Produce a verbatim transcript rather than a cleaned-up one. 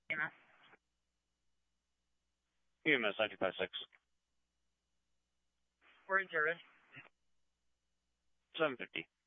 EMS. E M S nine two five six. We're in service. seven fifty.